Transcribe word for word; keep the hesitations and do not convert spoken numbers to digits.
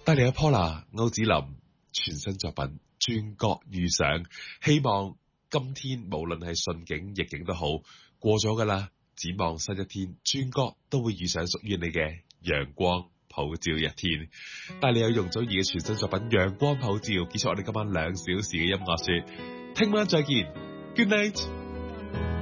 帶嚟阿 Paula 歐子林全新作品《轉角遇上》，希望今天無論係順境逆境都好，過咗噶啦，展望新一天，轉角都會遇上屬於你嘅陽光普照一天。帶你有容祖兒嘅全新作品《陽光普照》，結束我哋今晚兩小時嘅音樂說，聽晚再見，Good night。